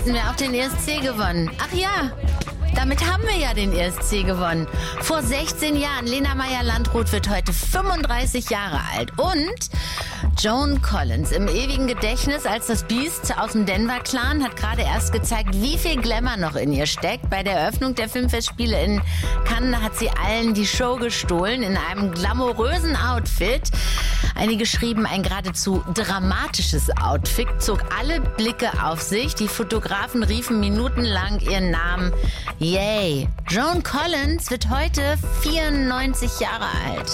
hätten wir auch den ESC gewonnen. Ach ja, damit haben wir ja den ESC gewonnen. Vor 16 Jahren. Lena Meyer-Landrut wird heute 35 Jahre alt. Und Joan Collins im ewigen Gedächtnis als das Biest aus dem Denver-Clan hat gerade erst gezeigt, wie viel Glamour noch in ihr steckt. Bei der Eröffnung der Filmfestspiele in Cannes hat sie allen die Show gestohlen in einem glamourösen Outfit. Einige schrieben, ein geradezu dramatisches Outfit zog alle Blicke auf sich. Die Fotografen riefen minutenlang ihren Namen. Yay! Joan Collins wird heute 94 Jahre alt.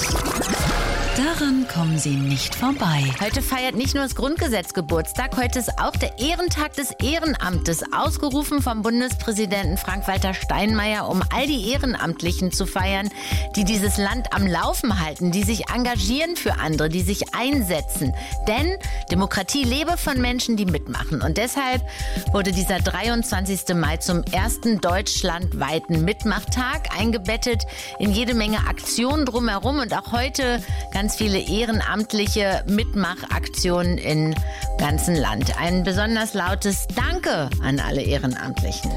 Daran kommen Sie nicht vorbei. Heute feiert nicht nur das Grundgesetz Geburtstag, heute ist auch der Ehrentag des Ehrenamtes, ausgerufen vom Bundespräsidenten Frank-Walter Steinmeier, um all die Ehrenamtlichen zu feiern, die dieses Land am Laufen halten, die sich engagieren für andere, die sich einsetzen. Denn Demokratie lebe von Menschen, die mitmachen. Und deshalb wurde dieser 23. Mai zum ersten deutschlandweiten Mitmachtag eingebettet in jede Menge Aktionen drumherum und auch heute ganz viele ehrenamtliche Mitmachaktionen im ganzen Land. Ein besonders lautes Danke an alle Ehrenamtlichen.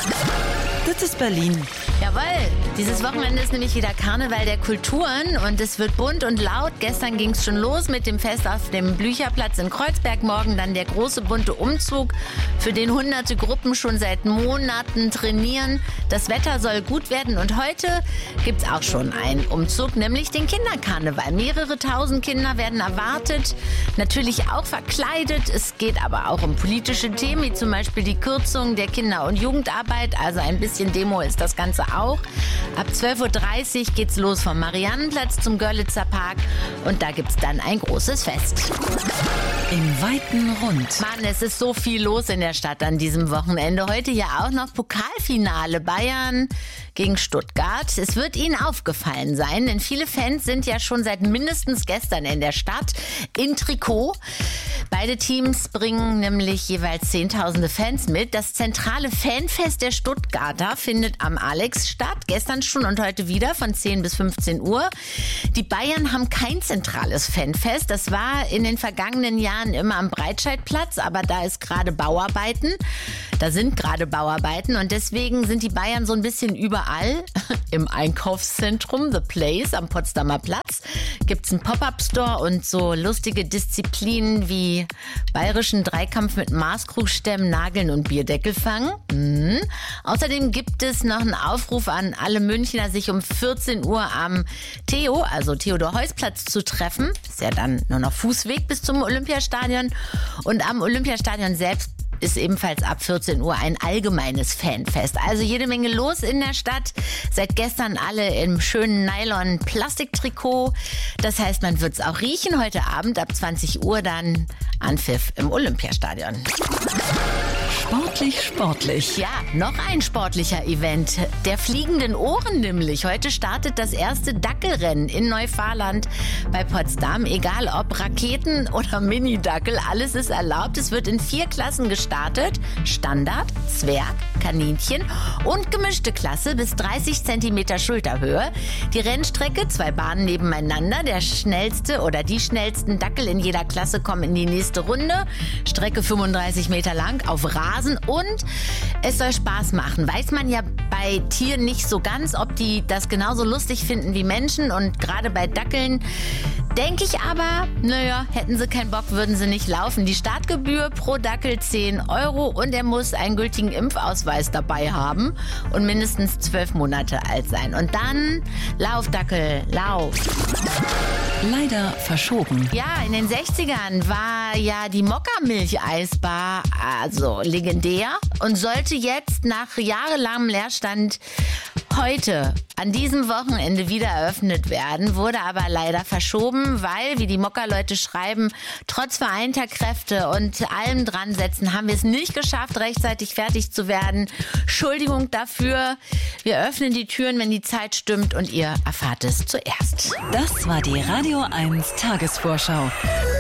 Das ist Berlin. Jawohl, dieses Wochenende ist nämlich wieder Karneval der Kulturen und es wird bunt und laut. Gestern ging es schon los mit dem Fest auf dem Blücherplatz in Kreuzberg. Morgen dann der große bunte Umzug, für den hunderte Gruppen schon seit Monaten trainieren. Das Wetter soll gut werden und heute gibt es auch schon einen Umzug, nämlich den Kinderkarneval. Mehrere tausend Kinder werden erwartet, natürlich auch verkleidet. Es geht aber auch um politische Themen, wie zum Beispiel die Kürzung der Kinder- und Jugendarbeit. Also ein bisschen Demo ist das Ganze auch. Ab 12.30 Uhr geht's los vom Mariannenplatz zum Görlitzer Park und da gibt's dann ein großes Fest. Im weiten Rund. Mann, es ist so viel los in der Stadt an diesem Wochenende. Heute ja auch noch Pokalfinale Bayern gegen Stuttgart. Es wird Ihnen aufgefallen sein, denn viele Fans sind ja schon seit mindestens gestern in der Stadt in Trikot. Beide Teams bringen nämlich jeweils Zehntausende Fans mit. Das zentrale Fanfest der Stuttgarter findet am Alex statt. Gestern schon und heute wieder von 10 bis 15 Uhr. Die Bayern haben kein zentrales Fanfest. Das war in den vergangenen Jahren immer am Breitscheidplatz, aber da ist gerade Bauarbeiten. Da sind gerade Bauarbeiten und deswegen sind die Bayern so ein bisschen überall. Im Einkaufszentrum The Place am Potsdamer Platz gibt's einen Pop-Up-Store und so lustige Disziplinen wie bayerischen Dreikampf mit Maßkrugstämmen, Nageln und Bierdeckelfang. Außerdem gibt es noch einen Aufruf an alle Münchner, sich um 14 Uhr am Theo, also Theodor-Heuss-Platz zu treffen. Ist ja dann nur noch Fußweg bis zum Olympiastadion. Und am Olympiastadion selbst ist ebenfalls ab 14 Uhr ein allgemeines Fanfest. Also jede Menge los in der Stadt. Seit gestern alle im schönen Nylon-Plastiktrikot. Das heißt, man wird es auch riechen. Heute Abend ab 20 Uhr dann Anpfiff im Olympiastadion. Sportlich, sportlich. Ja, noch ein sportlicher Event. Der fliegenden Ohren nämlich. Heute startet das erste Dackelrennen in Neufahrland bei Potsdam. Egal ob Raketen oder Mini-Dackel, alles ist erlaubt. Es wird in 4 Klassen gestartet. Standard, Zwerg, Kaninchen und gemischte Klasse bis 30 cm Schulterhöhe. Die Rennstrecke, 2 Bahnen nebeneinander. Der schnellste oder die schnellsten Dackel in jeder Klasse kommen in die nächste Runde. Strecke 35 Meter lang auf Rasen und es soll Spaß machen. Weiß man ja bei Tieren nicht so ganz, ob die das genauso lustig finden wie Menschen und gerade bei Dackeln denke ich aber, naja, hätten sie keinen Bock, würden sie nicht laufen. Die Startgebühr pro Dackel 10 € und er muss einen gültigen Impfausweis dabei haben und mindestens 12 Monate alt sein. Und dann Lauf, Dackel, lauf. Leider verschoben. Ja, in den 60ern war ja die Mokka-Milch-Eisbar also legendär und sollte jetzt nach jahrelangem Leerstand heute an diesem Wochenende wieder eröffnet werden, wurde aber leider verschoben, weil, wie die Mokka-Leute schreiben, trotz vereinter Kräfte und allem dran setzen, haben wir es nicht geschafft, rechtzeitig fertig zu werden. Entschuldigung dafür. Wir öffnen die Türen, wenn die Zeit stimmt und ihr erfahrt es zuerst. Das war die Radio 1 Tagesvorschau.